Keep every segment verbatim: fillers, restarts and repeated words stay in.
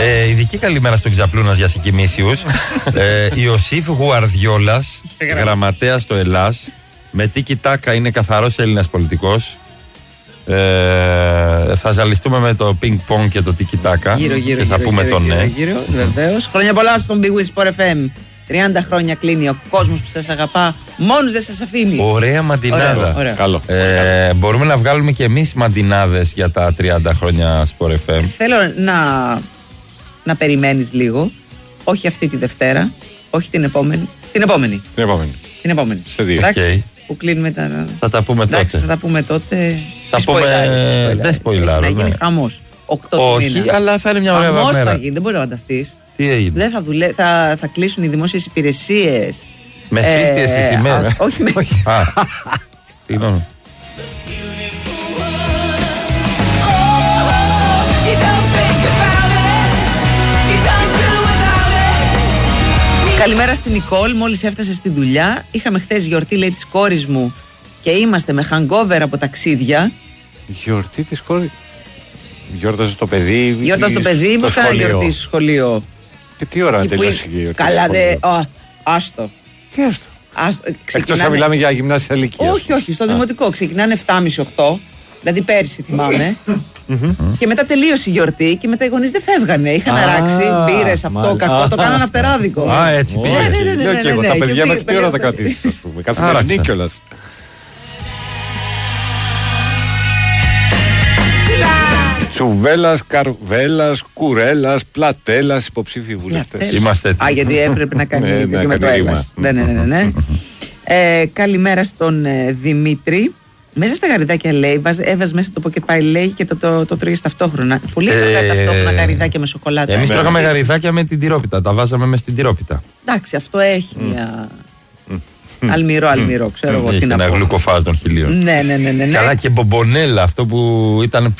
Ε, ειδική καλημέρα στον Ξαπλούνας για συγκινήσιους. ε, Ιωσήφ Γουαρδιόλας, γραμματέας στο Ελλάς. Με τίκι τάκα είναι καθαρός Έλληνας πολιτικός. Ε, θα ζαλιστούμε με το πινκ πονγκ και το τίκι τάκα. Γύρω, γύρω, και θα γύρω, πούμε γύρω, το γύρω, ναι. γύρω, βεβαίως. Χρόνια πολλά στον Big Win Sport εφ εμ. τριάντα χρόνια κλείνει ο κόσμος που σας αγαπά. Μόνος δεν σας αφήνει. Ωραία μαντινάδα. Ωραίο, ωραίο. Καλό. Ε, μπορούμε να βγάλουμε και εμείς μαντινάδες για τα τριάντα χρόνια Sport εφ εμ. Θέλω να, να περιμένεις λίγο. Όχι αυτή τη Δευτέρα. Όχι την επόμενη. Την επόμενη. Την επόμενη. Την επόμενη. Σε δύο. Εντάξει, Okay. που κλείνουμε τα. Θα τα πούμε Εντάξει, τότε. θα τα πούμε τότε. Θα Μη πούμε- σποϊλάρεις, δεν σποϊλάρω, Να γίνει ναι. χαμός. Οκτώ του Όχι, μήνα. αλλά θα είναι μια ωραία Χαμός μέρα. θα γίνει, δεν μπορεί να φανταστείς. Τι έγινε. Δεν θα, δουλε... θα, θα κλείσουν οι δημόσιες υπηρεσίες. Με σύστιες τις ημέρες. ας- Όχι με. Α, συγγνώμη. Καλημέρα στην Νικόλ, μόλις έφτασε στη δουλειά. Είχαμε χθες γιορτή, λέει, της κόρης μου και είμαστε με hangover από ταξίδια. Γιορτή της κόρη. Γιόρταζε το παιδί. Γιόρτασε το παιδί μου, στο κάνα σχολείο. γιορτή στο σχολείο. Και τι ώρα Εκεί που τελειώσει η είναι- γιορτή. Καλά, στο δε. σχολείο? Α, άστο. Τι έστω. Άστο, Εκτός ξεκινάνε- να μιλάμε για γυμνάσια ηλικία. Όχι, όχι, στο δημοτικό. Ξεκινάνε επτά και μισή οκτώ. Δηλαδή πέρσι θυμάμαι. Και μετά τελείωσε η γιορτή και μετά οι γονείς δεν φεύγανε. Είχαν Α, αράξει μπύρες, αυτό, μάλιστα. κακό. Το κάνανε αυτεράδικο. Α, έτσι πήγε. Ναι, ναι, ναι, ναι, Λέω ναι, και εγώ ναι, τα και παιδιά πήγε- μέχρι τι ώρα θα πήγε- κρατήσεις, ας πούμε. Άραξα. Καθημερινή κιόλας. Τσουβέλλας, Καρβέλλας, Κουρέλλας, Πλατέλας, υποψήφιοι βουλευτές. Πλατέλας. Είμαστε έτοιμοι. Α, γιατί έπρεπε να κάνει Ναι, τέτοιο να με το κάνει Έλλας. Ναι, ρήμα. ναι, ναι, ναι. Ε, καλημέρα στον ε, Δημήτρη. Μέσα στα γαριδάκια, λέει, βάζ- έβαζε μέσα το pocket pie, λέει, και το, το, το τρώγες ταυτόχρονα. Πολύ Ε, έτρωγα ταυτόχρονα γαριδάκια με σοκολάτα. Εμείς Ε, τρώγαμε έτσι. γαριδάκια με την τυρόπιτα. Τα βάζαμε μες στην τυρόπιτα. Εντάξει, αυτό έχει μια. Αλμυρό, αλμυρό, ξέρω εγώ τι Είχε να ένα πω. γλουκοφάζ των χιλίων. Ναι, ναι, ναι, ναι. ναι. Καλά, και μπομπονέλα, αυτό που ήταν.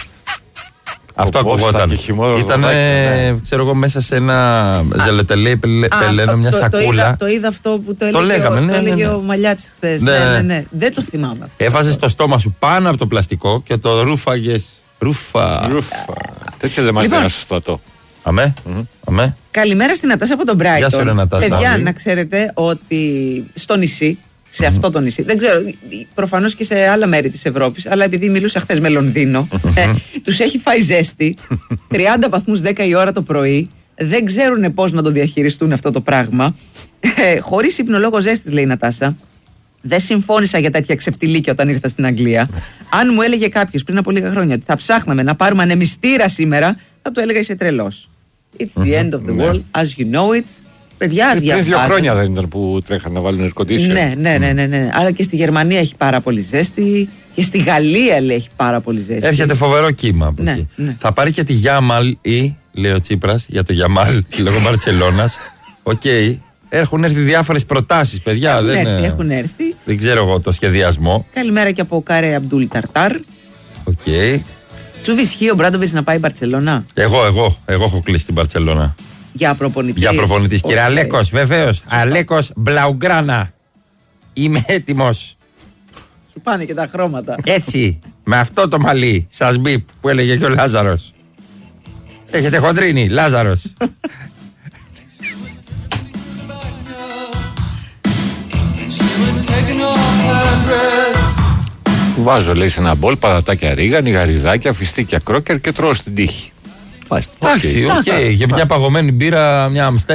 Αυτό Κόστα ακουγόταν. και χυμό Ήταν, ροδάκι, ναι. ξέρω εγώ, μέσα σε ένα ζελετελέ, πελε- Α, πελένο, αυτό- μια το- το σακούλα. είδα- Το είδα αυτό που το έλεγε, λέγαμε, ο, ναι, το ναι, έλεγε ναι. ο Μαλιάτης χθες. Ναι, Ναι, ναι. ναι, ναι. Δεν το θυμάμαι αυτό. Έβαζε στο στόμα σου πάνω από το πλαστικό και το ρούφαγες. Ρούφα. Ρούφα. Τέτοια δεν μας Λοιπόν. λέγανε στο στρατό. Αμέ. Αμέ. Καλημέρα στην Νατάσα από τον Brighton. Γεια σου, ρε, Νατάσα. Παιδιά, Άλλη. να ξέρετε ότι στο νησί, σε αυτό το νησί, δεν ξέρω, προφανώς και σε άλλα μέρη της Ευρώπης, αλλά επειδή μιλούσα χθες με Λονδίνο, ε, τους έχει φάει ζέστη, τριάντα βαθμούς δέκα η ώρα το πρωί, δεν ξέρουν πώς να το διαχειριστούν αυτό το πράγμα. Ε, χωρίς υπνολόγο ζέστης, λέει η Νατάσα. Δεν συμφώνησα για τέτοια ξεφτιλίκια όταν ήρθα στην Αγγλία. Αν μου έλεγε κάποιος πριν από λίγα χρόνια ότι θα ψάχναμε να πάρουμε ανεμιστήρα σήμερα, θα του έλεγα είσαι τρελός. It's the end of the world as you know it. Παιδιά, ας Πριν δύο διαβάζετε. χρόνια δεν ήταν που τρέχανε να βάλουν air condition. Ναι, ναι, ναι, ναι, ναι. Άρα και στη Γερμανία έχει πάρα πολύ ζέστη. Και στη Γαλλία, λέει, έχει πάρα πολύ ζέστη. Έρχεται φοβερό κύμα από Ναι, εκεί. ναι. Θα πάρει και τη Γιάμαλ ή, λέει ο Τσίπρας, για το Γιαμάλ, λόγω Μπαρτσελώνας. Οκ. Έχουν έρθει διάφορες προτάσεις, παιδιά. Έχουν δεν, έρθει, ε, έχουν έρθει. δεν ξέρω εγώ το σχεδιασμό. Καλημέρα και από ο Καρέ Αμπτούλ Ταρτάρ. Οκ. Σου βυσχεί ο Μπράντοβιτς να πάει Μπαρτσελώνα Εγώ, εγώ, εγώ έχω κλείσει την Μπαρτσελώνα. για προπονητή. Για προπονητή. Κύριε Οκ. Αλέκος, βεβαίως. Αλέκος Μπλαουγκράνα. Είμαι έτοιμος. Σου πάνε και τα χρώματα. Έτσι, με αυτό το μαλλί, σας μπιπ που έλεγε και ο Λάζαρος. Έχετε χοντρίνει, Λάζαρος. Βάζω, λέει, σε ένα μπολ πατατάκια ρίγανη, γαριδάκια, φιστίκια κρόκερ και τρώω στην τύχη. Εντάξει, οκ. Για μια παγωμένη μπύρα, μια Amstel.